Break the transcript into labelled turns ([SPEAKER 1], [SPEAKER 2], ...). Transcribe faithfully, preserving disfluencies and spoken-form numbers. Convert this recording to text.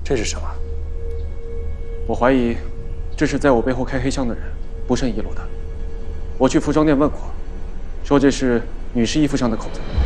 [SPEAKER 1] 这是什么？
[SPEAKER 2] 我怀疑，这是在我背后开黑箱的人不慎遗落的。我去服装店问过，说这是女士衣服上的口子。